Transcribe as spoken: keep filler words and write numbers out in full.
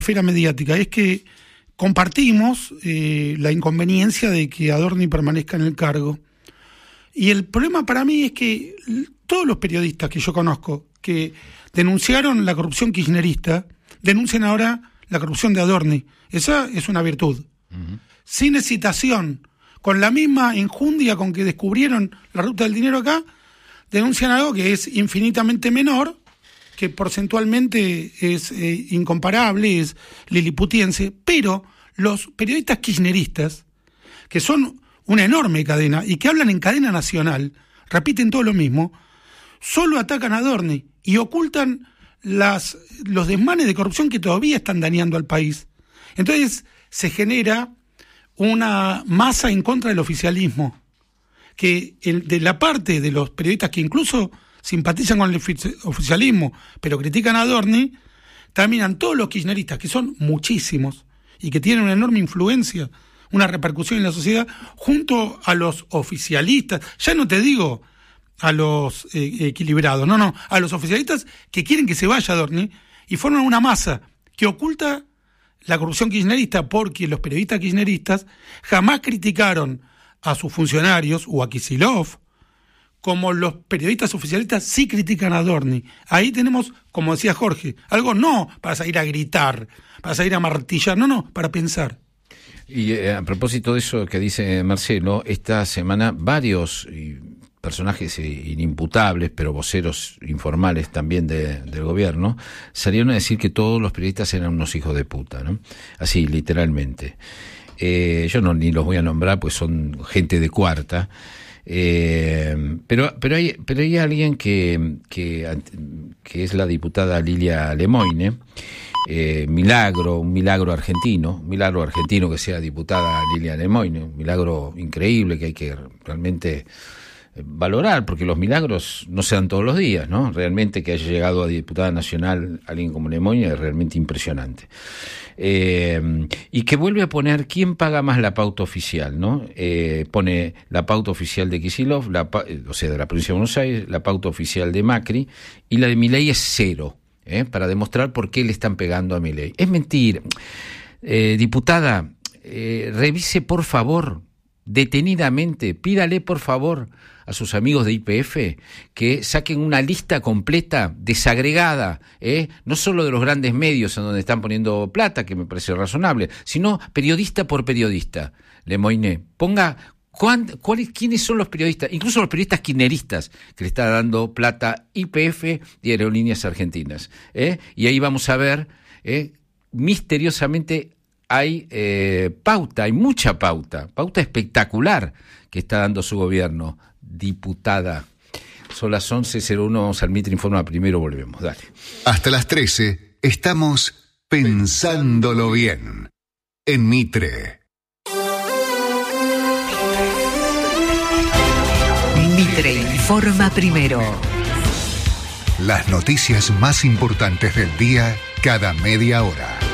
esfera mediática, es que compartimos eh, la inconveniencia de que Adorni permanezca en el cargo. Y el problema para mí es que todos los periodistas que yo conozco que denunciaron la corrupción kirchnerista, denuncian ahora la corrupción de Adorni. Esa es una virtud. Uh-huh. Sin hesitación, con la misma enjundia con que descubrieron la ruta del dinero acá, denuncian algo que es infinitamente menor, que porcentualmente es eh, incomparable, es liliputiense, pero los periodistas kirchneristas, que son una enorme cadena y que hablan en cadena nacional, repiten todo lo mismo, solo atacan a Adorni y ocultan las, los desmanes de corrupción que todavía están dañando al país. Entonces se genera una masa en contra del oficialismo, que el, de la parte de los periodistas que incluso simpatizan con el oficialismo, pero critican a Adorni, terminan todos los kirchneristas, que son muchísimos, y que tienen una enorme influencia, una repercusión en la sociedad, junto a los oficialistas, ya no te digo a los eh, equilibrados, no, no, a los oficialistas que quieren que se vaya Adorni, y forman una masa que oculta la corrupción kirchnerista, porque los periodistas kirchneristas jamás criticaron a sus funcionarios o a Kicillof, como los periodistas oficialistas sí critican a Adorni. Ahí tenemos, como decía Jorge, algo no para salir a gritar, para salir a martillar, no, no, para pensar. Y eh, a propósito de eso que dice Marcelo, esta semana varios y, personajes inimputables, pero voceros informales también de, del gobierno, salieron a decir que todos los periodistas eran unos hijos de puta, ¿no? Así, literalmente. Eh, yo no ni los voy a nombrar, pues son gente de cuarta. Eh, pero pero hay pero hay alguien que que, que es la diputada Lilia Lemoine, eh, milagro, un milagro argentino, un milagro argentino que sea diputada Lilia Lemoine, un milagro increíble que hay que realmente valorar, porque los milagros no se dan todos los días, ¿no? Realmente que haya llegado a diputada nacional alguien como Lemoine es realmente impresionante. Eh, y que vuelve a poner quién paga más la pauta oficial, ¿no? Eh, pone la pauta oficial de Kicillof, la, o sea, de la provincia de Buenos Aires, la pauta oficial de Macri, y la de Milei es cero, ¿eh? Para demostrar por qué le están pegando a Milei. Es mentira. Eh, diputada, eh, revise por favor, detenidamente, pídale por favor a sus amigos de Y P F que saquen una lista completa, desagregada, ¿eh? No solo de los grandes medios en donde están poniendo plata, que me parece razonable, sino periodista por periodista. Lemoine, ponga cuán, cuáles, quiénes son los periodistas, incluso los periodistas kirchneristas que le está dando plata Y P F y Aerolíneas Argentinas, ¿eh? Y ahí vamos a ver, ¿eh? misteriosamente hay eh, pauta, hay mucha pauta, pauta espectacular que está dando su gobierno. Diputada, son las once cero uno, vamos al Mitre Informa, primero volvemos, dale. Hasta las trece estamos pensándolo bien en Mitre. Mitre Informa primero. Las noticias más importantes del día cada media hora.